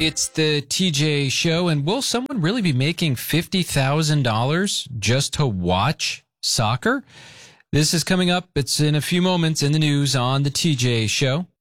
It's the TJ Show, and will someone really be making $50,000 just to watch soccer? This is coming up. It's in a few moments in the news on the TJ Show.